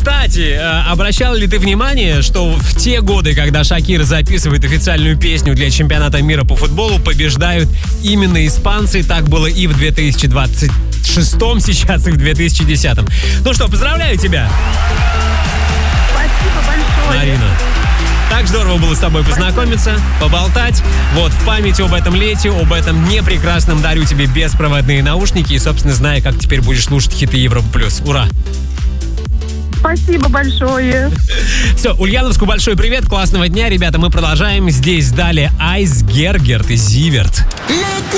Кстати, обращал ли ты внимание, что в те годы, когда Шакира записывает официальную песню для чемпионата мира по футболу, побеждают именно испанцы? Так было и в 2026-м, сейчас и в 2010-м. Ну что, поздравляю тебя! Спасибо большое. Марина. Так здорово было с тобой познакомиться, поболтать. Вот, в память об этом лете, об этом дне прекрасном дарю тебе беспроводные наушники и, собственно, знаю, как теперь будешь слушать хиты Европа+. Ура! Спасибо большое. Все, Ульяновску большой привет, классного дня, ребята, мы продолжаем. Здесь далее Айс, Гергерт и Зиверт.